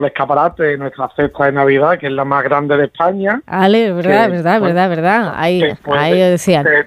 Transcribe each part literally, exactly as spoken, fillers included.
escaparate de nuestra cesta de Navidad, que es la más grande de España. Ale, verdad, que, verdad, bueno, verdad, verdad. Ahí, ahí te, decían. Te,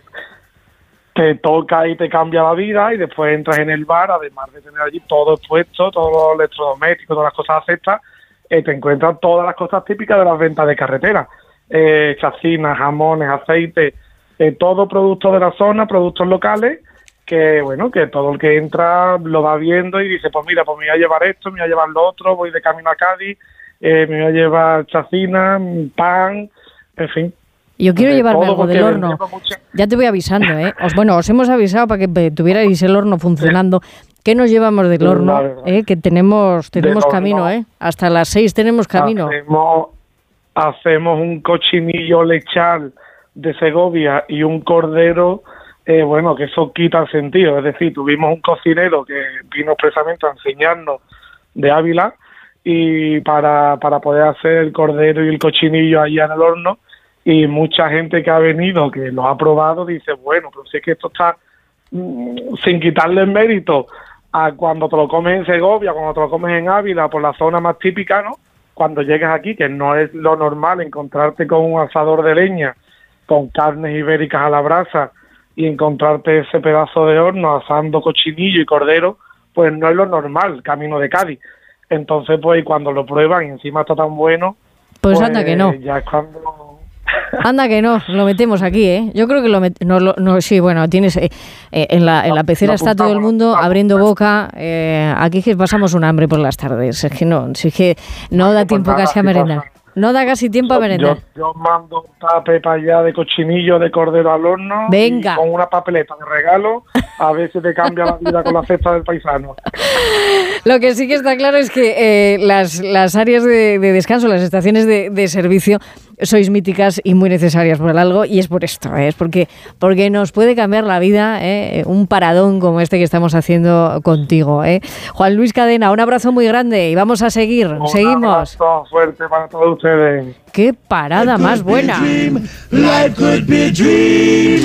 te toca y te cambia la vida, y después entras en el bar, además de tener allí todo expuesto, todos los electrodomésticos, todas las cosas a cesta, eh, te encuentras todas las cosas típicas de las ventas de carretera. Eh, chacinas, jamones, aceite, eh, todo producto de la zona, productos locales, que bueno, que todo el que entra lo va viendo y dice, pues mira, pues me voy a llevar esto, me voy a llevar lo otro, voy de camino a Cádiz, eh, me voy a llevar chacina, pan, en fin. Yo quiero llevarme algo del horno. Mucha... Ya te voy avisando, ¿eh? Os, bueno, os hemos avisado para que tuvierais el horno funcionando. ¿Qué nos llevamos del horno? ¿Eh? Que tenemos tenemos camino, ¿eh? Hasta las seis tenemos camino. Hacemos, hacemos un cochinillo lechal de Segovia y un cordero. Eh, bueno, que eso quita el sentido, es decir, tuvimos un cocinero que vino expresamente a enseñarnos de Ávila y para, para poder hacer el cordero y el cochinillo allá en el horno, y mucha gente que ha venido, que lo ha probado, dice, bueno, pero si es que esto está mmm, sin quitarle el mérito a cuando te lo comes en Segovia, cuando te lo comes en Ávila, por la zona más típica, ¿no? Cuando llegues aquí, que no es lo normal encontrarte con un asador de leña, con carnes ibéricas a la brasa, y encontrarte ese pedazo de horno asando cochinillo y cordero, pues no es lo normal, camino de Cádiz. Entonces, pues cuando lo prueban y encima está tan bueno, pues, pues anda que no. Ya es cuando... Anda que no, lo metemos aquí, ¿eh? Yo creo que lo metemos, no, lo, no, sí, bueno, tienes, eh, eh, en la, en la pecera no, está todo el mundo abriendo boca, eh, aquí que pasamos un hambre por las tardes, es que no, si es que no da tiempo casi a merendar. No da casi tiempo a merendar. Yo, yo mando un tape para allá de cochinillo de cordero al horno. Venga. Y con una papeleta de regalo, a ver si te cambia la vida con la cesta del paisano. Lo que sí que está claro es que eh, las, las áreas de, de descanso, las estaciones de, de servicio, sois míticas y muy necesarias por algo, y es por esto, ¿eh? es porque, porque nos puede cambiar la vida, ¿eh? un paradón como este que estamos haciendo contigo. ¿eh? Juan Luis Cadena, un abrazo muy grande y vamos a seguir, un seguimos. Un abrazo fuerte para todos ustedes. ¡Qué parada más buena! Life could be a dream.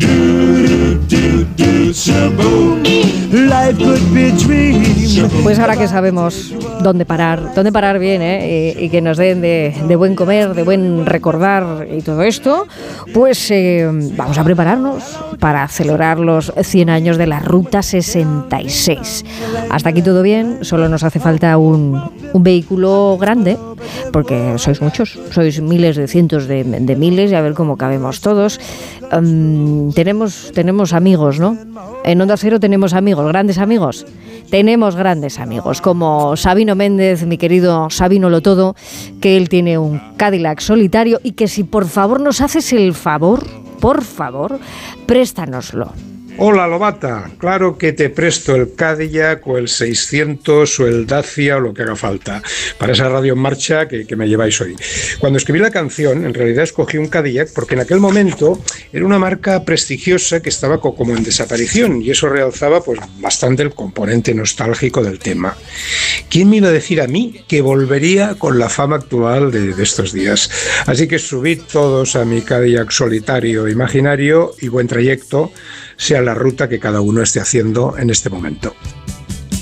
Do, do, do, shaboom. Life could be a dream. Pues ahora que sabemos dónde parar, dónde parar bien, ¿eh? y, y que nos den de, de buen comer, de buen recordar y todo esto, pues eh, vamos a prepararnos para celebrar los cien años de la Ruta sesenta y seis. Hasta aquí todo bien, solo nos hace falta un, un vehículo grande, porque sois muchos, sois miles de cientos de, de miles, y a ver cómo cabemos todos. Um, tenemos, tenemos amigos, ¿no? En Onda Cero tenemos amigos, grandes amigos. Tenemos grandes amigos, como Sabino Méndez, mi querido Sabino Lotodo, que él tiene un Cadillac solitario, y que si por favor nos haces el favor, por favor, préstanoslo. Hola, Lobata, claro que te presto el Cadillac o el seiscientos o el Dacia o lo que haga falta para esa radio en marcha que, que me lleváis hoy. Cuando escribí la canción, en realidad escogí un Cadillac porque en aquel momento era una marca prestigiosa que estaba co- como en desaparición, y eso realzaba pues bastante el componente nostálgico del tema. ¿Quién me iba a decir a mí que volvería con la fama actual de, de estos días? Así que subid todos a mi Cadillac solitario imaginario, y buen trayecto sea la ruta que cada uno esté haciendo en este momento.